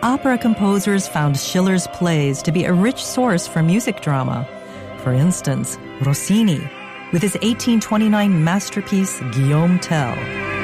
opera composers found Schiller's plays to be a rich source for music drama. For instance, Rossini, with his 1829 masterpiece Guillaume Tell.